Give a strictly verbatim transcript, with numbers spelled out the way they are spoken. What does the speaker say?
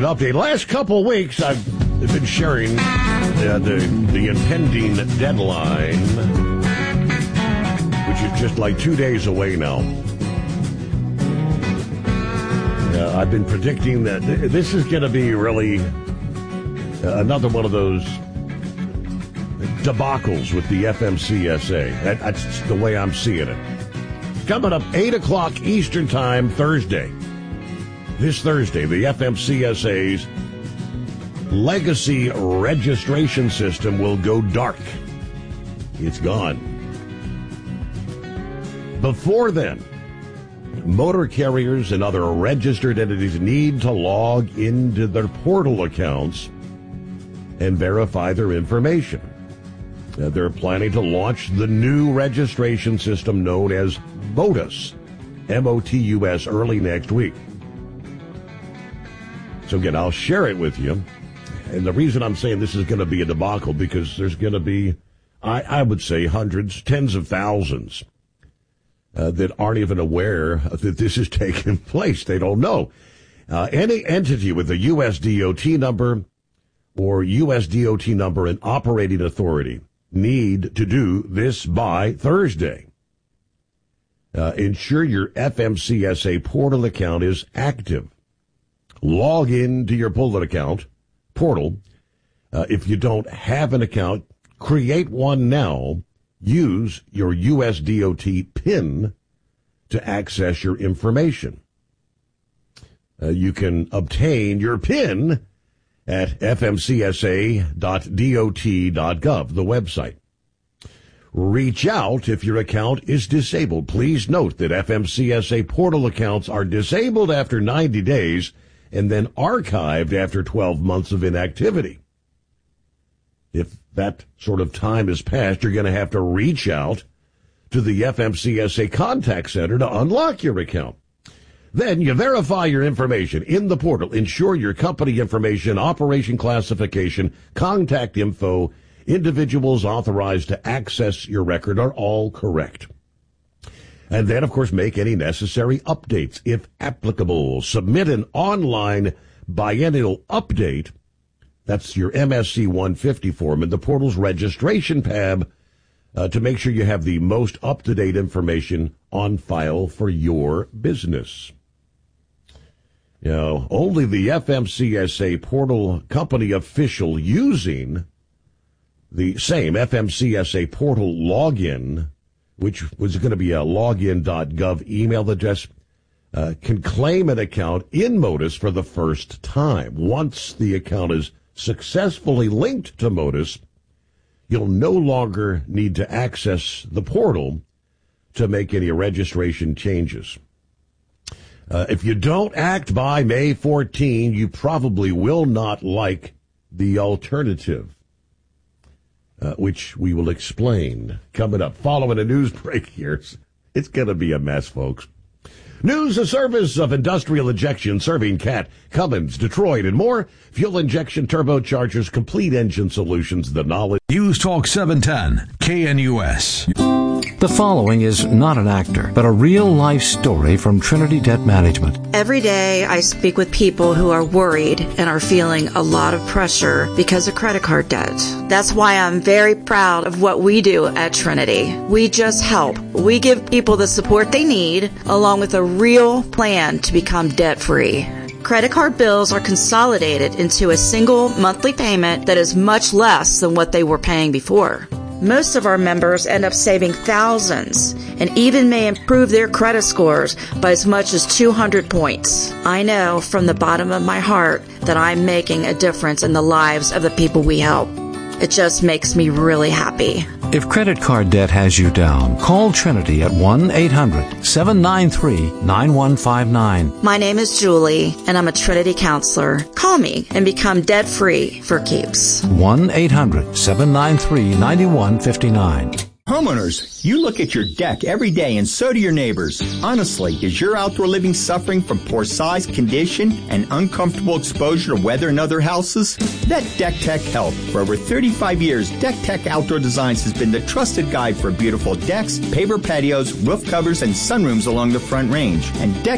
an update. Last couple of weeks, I've been sharing uh, the, the impending deadline, which is just like two days away now. Uh, I've been predicting that th- this is going to be really uh, another one of those debacles with the F M C S A. That, that's the way I'm seeing it. Coming up eight o'clock Eastern Time, Thursday. This Thursday, the F M C S A's legacy registration system will go dark. It's gone. Before then, motor carriers and other registered entities need to log into their portal accounts and verify their information. Uh, they're planning to launch the new registration system known as MOTUS, M O T U S, early next week. So again, I'll share it with you. And the reason I'm saying this is going to be a debacle, because there's going to be, I, I would say, hundreds, tens of thousands uh, that aren't even aware that this is taking place. They don't know. Uh, any entity with a U S D O T number or U S D O T number and operating authority need to do this by Thursday. Uh, ensure your F M C S A portal account is active. Log into your portal account, portal. Uh, if you don't have an account, create one now. Use your U S D O T PIN to access your information. Uh, you can obtain your PIN at f m c s a dot dot gov, the website. Reach out if your account is disabled. Please note that F M C S A portal accounts are disabled after ninety days and then archived after twelve months of inactivity. If that sort of time has passed, you're going to have to reach out to the F M C S A contact center to unlock your account. Then you verify your information in the portal. Ensure your company information, operation classification, contact info, individuals authorized to access your record are all correct. And then, of course, make any necessary updates if applicable. Submit an online biennial update. That's your M S C one fifty form in the portal's registration tab uh, to make sure you have the most up-to-date information on file for your business. You know, only the F M C S A portal company official using the same F M C S A portal login, which was going to be a login dot gov email address, uh, can claim an account in MOTUS for the first time. Once the account is successfully linked to MOTUS, you'll no longer need to access the portal to make any registration changes. Uh, if you don't act by May fourteenth, you probably will not like the alternative, uh, which we will explain coming up following a news break here. It's going to be a mess, folks. News, a service of Industrial Injection, serving Cat, Cummins, Detroit, and more. Fuel injection, turbochargers, complete engine solutions, the knowledge. News Talk seven ten, K N U S. The following is not an actor, but a real-life story from Trinity Debt Management. Every day I speak with people who are worried and are feeling a lot of pressure because of credit card debt. That's why I'm very proud of what we do at Trinity. We just help. We give people the support they need, along with a real plan to become debt-free. Credit card bills are consolidated into a single monthly payment that is much less than what they were paying before. Most of our members end up saving thousands and even may improve their credit scores by as much as two hundred points. I know from the bottom of my heart that I'm making a difference in the lives of the people we help. It just makes me really happy. If credit card debt has you down, call Trinity at one eight hundred seven nine three nine one five nine. My name is Julie, and I'm a Trinity counselor. Call me and become debt-free for keeps. one eight hundred seven nine three nine one five nine. Homeowners, you look at your deck every day and so do your neighbors. Honestly, is your outdoor living suffering from poor size, condition, and uncomfortable exposure to weather in other houses? Let Deck Tech help. For over thirty-five years, Deck Tech Outdoor Designs has been the trusted guide for beautiful decks, paver patios, roof covers, and sunrooms along the Front Range. And Deck